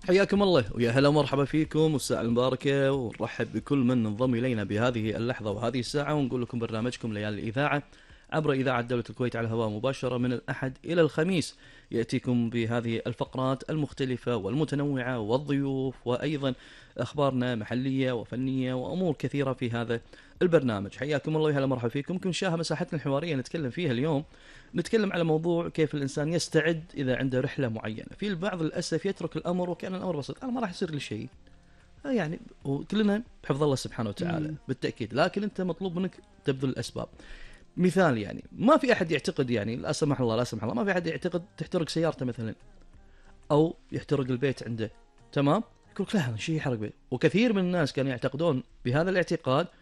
حياكم الله ويا هلا مرحبا فيكم والساعة المباركة، ونرحب بكل من انضم إلينا بهذه اللحظة وهذه الساعة، ونقول لكم برنامجكم ليالي الإذاعة عبر إذاعة دولة الكويت على الهواء مباشرة من الأحد إلى الخميس. يأتيكم بهذه الفقرات المختلفة والمتنوعة والضيوف، وأيضا أخبارنا محلية وفنية وأمور كثيرة في هذا البرنامج. حياكم الله ويا هلا مرحبا فيكم. كن شاهة مساحتنا الحوارية نتكلم فيها اليوم، نتكلم على موضوع كيف الإنسان يستعد إذا عنده رحلة معينة. في البعض للأسف يترك الأمر وكأن الأمر بسيط، أنا ما راح يصير لي شيء يعني، وكلنا بحفظ الله سبحانه وتعالى بالتأكيد، لكن أنت مطلوب منك تبذل الأسباب. مثال يعني، ما في أحد يعتقد يعني لا سمح الله لا سمح الله، ما في أحد يعتقد تحترق سيارته مثلا أو يحترق البيت عنده، تمام؟ يقول لك لا شيء يحرق بيت. وكثير من الناس كانوا يعتقدون بهذا الاعتقاد